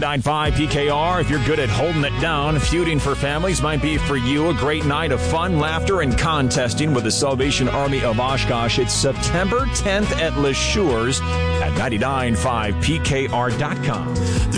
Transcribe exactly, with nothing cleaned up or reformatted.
ninety-nine point five P K R. If you're good at holding it down, Feuding for Families might be for you. A great night of fun, laughter, and contesting with the Salvation Army of Oshkosh. It's September tenth at Le Sure's at ninety-nine point five P K R dot com.